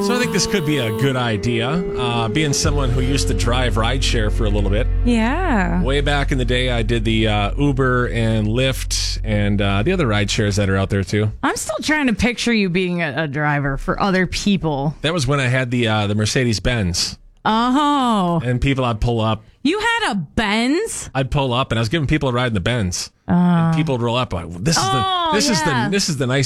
So I think this could be a good idea. Being someone who used to drive rideshare for a little bit. Yeah. Way back in the day, I did the Uber and Lyft and the other rideshares that are out there too. I'm still trying to picture you being a driver for other people. That was when I had the Mercedes-Benz. Oh. And I'd pull up. You had a Benz? I'd pull up and I was giving people a ride in the Benz. And people would roll up like, this is the nice